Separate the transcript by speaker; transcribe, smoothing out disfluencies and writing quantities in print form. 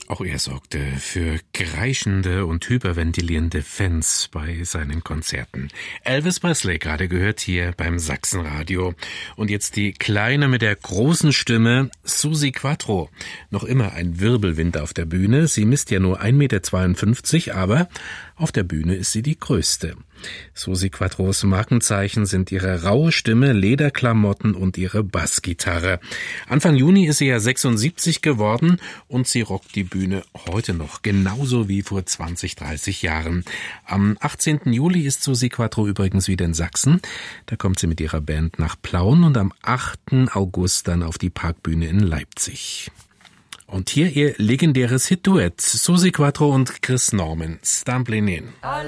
Speaker 1: Auch er sorgte für kreischende und hyperventilierende Fans bei seinen Konzerten. Elvis Presley gerade gehört hier beim Sachsenradio. Und jetzt die Kleine mit der großen Stimme, Suzi Quatro. Noch immer ein Wirbelwind auf der Bühne. Sie misst ja nur 1,52 Meter, aber auf der Bühne ist sie die größte. Suzi Quatros Markenzeichen sind ihre raue Stimme, Lederklamotten und ihre Bassgitarre. Anfang Juni ist sie ja 76 geworden und sie rockt die Bühne heute noch, genauso wie vor 20, 30 Jahren. Am 18. Juli ist Suzi Quatro übrigens wieder in Sachsen. Da kommt sie mit ihrer Band nach Plauen und am 8. August dann auf die Parkbühne in Leipzig. Und hier ihr legendäres Hit-Duett, Suzi Quatro und Chris Norman, Stamplin' In.